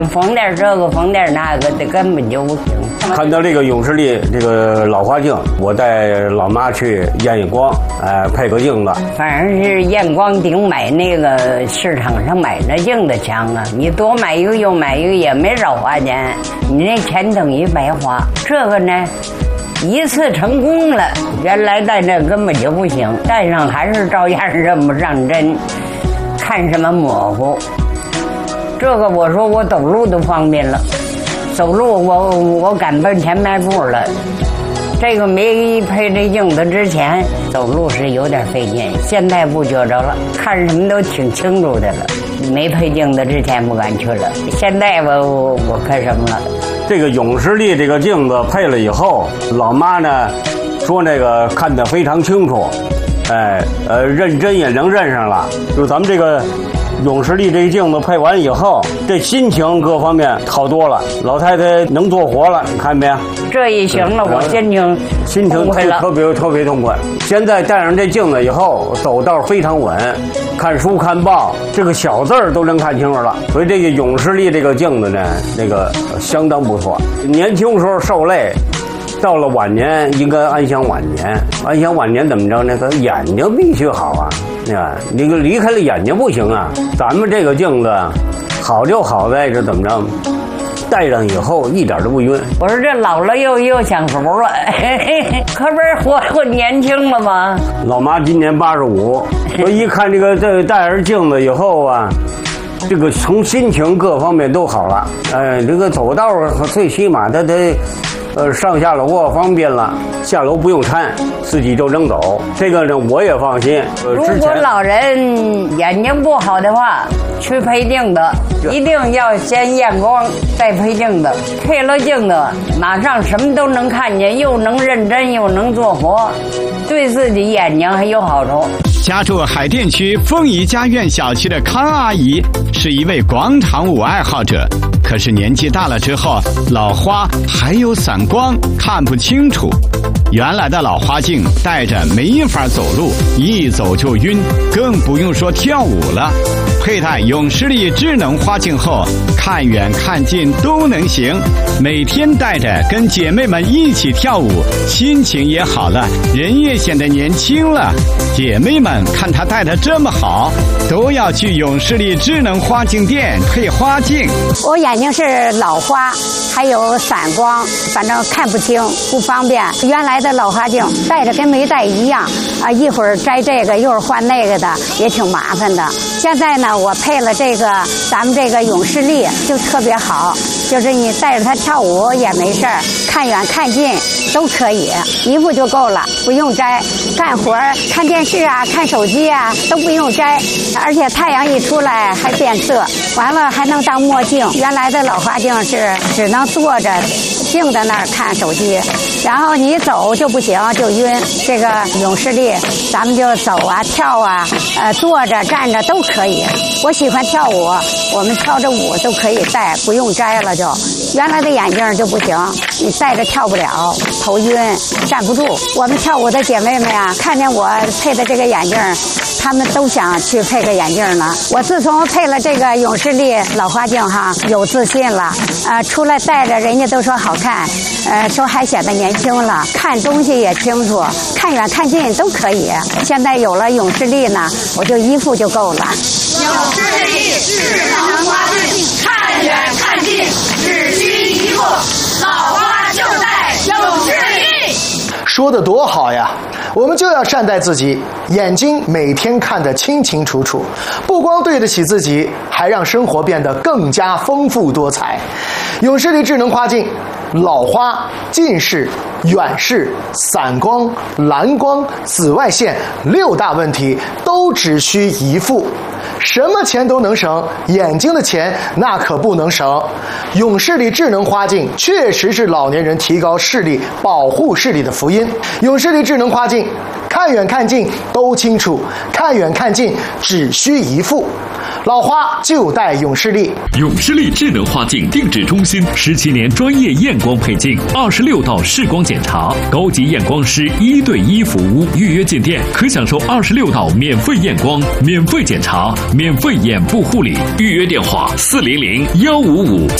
缝点这个缝点那个的根本就不行。 看到这个永视力这个老花镜，我带老妈去验验光，配个镜子。 反正是验光顶买那个市场上买那镜子强啊，你多买一个又买一个也没少花钱，你那钱等于白花。这个呢，一次成功了，原来戴这根本就不行，戴上还是照样认不上真，看什么模糊。这个我说我走路都方便了，走路我敢奔前迈步了。这个没配这镜子之前走路是有点费劲，现在不觉着了，看什么都挺清楚的了。没配镜子之前不敢去了，现在我看什么了。 这个永视力这个镜子配了以后，老妈呢说那个看得非常清楚，认真也能认上了。就咱们这个永视力这个镜子配完以后，这心情各方面好多了。老太太能做活了，你看没有？ 这一行了，我心情特别痛快。现在戴上这镜子以后，走道非常稳，看书看报，这个小字儿都能看清楚了。所以这个永视力这个镜子呢，那个相当不错。年轻时候受累，到了晚年应该安享晚年。安享晚年怎么着呢？他眼睛必须好啊。你离开了眼睛不行啊！咱们这个镜子好就好在这怎么着，戴上以后一点都不晕。 我说这老了又享福了，可不是活年轻了吗？ 老妈今年85，我一看这个戴上镜子以后啊，这个从心情各方面都好了。这个走道最起码他得。上下楼方便了，下楼不用搀，自己就能走。这个呢，我也放心。 如果老人眼睛不好的话，去配镜子，一定要先验光，再配镜子。配了镜子，马上什么都能看见，又能认真，又能做活，对自己眼睛还有好处。 家住海淀区凤仪家苑小区的康阿姨是一位广场舞爱好者，可是年纪大了之后，老花还有散光，看不清楚。原来的老花镜戴着没法走路，一走就晕，更不用说跳舞了。佩戴永视力智能花镜后，看远看近都能行，每天戴着跟姐妹们一起跳舞，心情也好了，人也显得年轻了。姐妹们看她戴得这么好，都要去永视力智能花镜店配花镜。 我眼睛是老花，还有散光，反正看不清，不方便。原来的老花镜戴着跟没戴一样啊，一会儿摘这个，一会儿换那个的，也挺麻烦的。现在呢，我配了这个咱们这个永视力，就特别好，就是你带着它跳舞也没事儿，看远看近都可以，一副就够了，不用摘。干活看电视啊，看手机啊都不用摘，而且太阳一出来还变色，完了还能当墨镜。原来的老花镜是只能坐着静在那儿看手机，然后你走就不行，就晕。这个永视力咱们就走啊跳啊，坐着站着都可以。我喜欢跳舞，我们跳着舞都可以戴，不用摘了就。原来的眼镜就不行，你戴着跳不了，头晕站不住。我们跳舞的姐妹们啊，看见我配的这个眼镜，她们都想去配个眼镜呢。我自从配了这个永视力老花镜哈，有自信了，出来戴着人家都说好看，说还显得年轻了，看东西也清楚，看远看近都可以。现在有了永视力呢，我就一副就够了。 永视力智能花镜，看远看近只需一副，老花就戴永视力。 说得多好呀！我们就要善待自己，眼睛每天看得清清楚楚，不光对得起自己，还让生活变得更加丰富多彩。永视力智能花镜，老花、近视、远视、散光、蓝光、紫外线6大问题都只需一副。什么钱都能省，眼睛的钱那可不能省。永视力智能花镜确实是老年人提高视力、保护视力的福音。永视力智能花镜，看远看近都清楚，看远看近只需一副。 老花就戴永视力。 永视力智能花镜定制中心17年专业验光配镜，26道视光检查，高级验光师1对1服务。预约进店可享受26道免费验光、免费检查、免费眼部护理。预约电话400-155